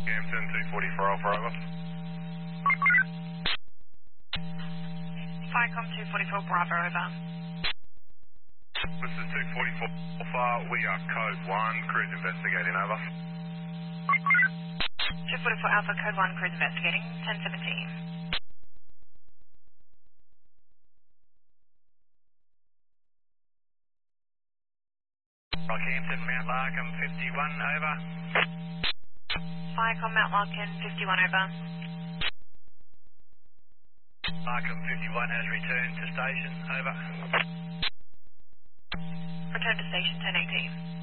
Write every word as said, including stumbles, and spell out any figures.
Rockhampton two forty-four Alpha, over. Firecom two forty-four Bravo, over. This is two forty-four Alpha. We are code one, cruise investigating, over. two forty-four Alpha, code one, cruise investigating, ten seventeen. Rockhampton, Mount Larkham, fifty-one, over. Firecom Mount Larkin, fifty-one, over. Larkham, fifty-one, has returned to station, over. Return to station, ten eighteen.